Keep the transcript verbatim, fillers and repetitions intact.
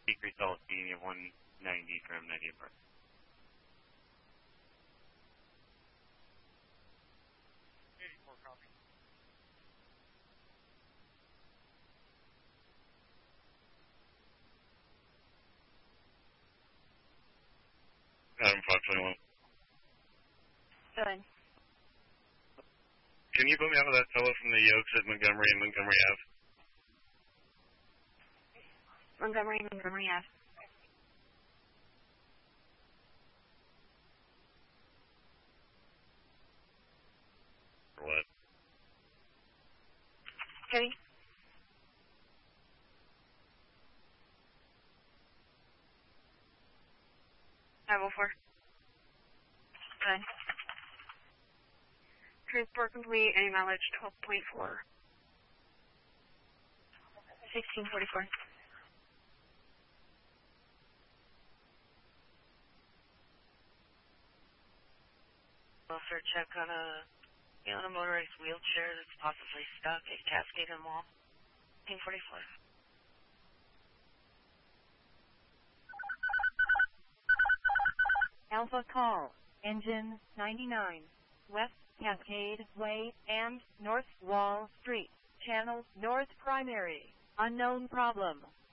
Decrease all speeding of one ninety from ninety apart. eighty-four copy. Adam five twenty-one. Good. Can you put me out of that fellow from the Yokes at Montgomery and Montgomery Ave? Montgomery, Montgomery Ave. Or what? Kenny? five oh four. Good. Transport complete, any mileage twelve point four. sixteen forty-four. Welfare check on a, you know, on a motorized wheelchair that's possibly stuck at Cascade and Mall. sixteen forty-four. Alpha call, engine ninety-nine, West Cascade Way and North Wall Street, channel North Primary, unknown problem.